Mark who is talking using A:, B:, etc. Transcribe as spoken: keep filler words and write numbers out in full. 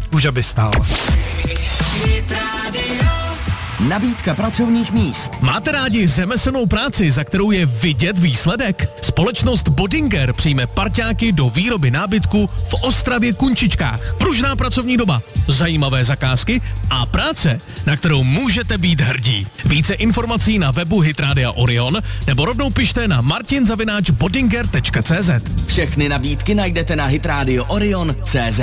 A: už aby stál.
B: Nabídka pracovních míst.
C: Máte rádi řemeslnou práci, za kterou je vidět výsledek? Společnost Bodinger přijme parťáky do výroby nábytku v Ostravě Kunčičkách. Pružná pracovní doba, zajímavé zakázky a práce, na kterou můžete být hrdí. Více informací na webu Hitrádia Orion nebo rovnou pište na martin zavináč bodinger tečka cé zet.
B: Všechny nabídky najdete na hitradio orion tečka cé zet.